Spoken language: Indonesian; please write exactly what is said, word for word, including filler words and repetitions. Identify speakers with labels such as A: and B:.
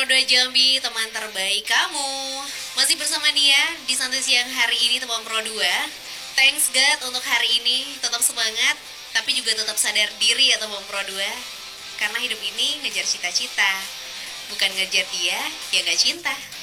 A: dua Jambi, teman terbaik kamu. Masih bersama dia di Santai Siang hari ini, teman Pro dua. Thanks God untuk hari ini, tetap semangat, tapi juga tetap sadar diri ya teman Pro dua. Karena hidup ini ngejar cita-cita, bukan ngejar dia yang gak cinta.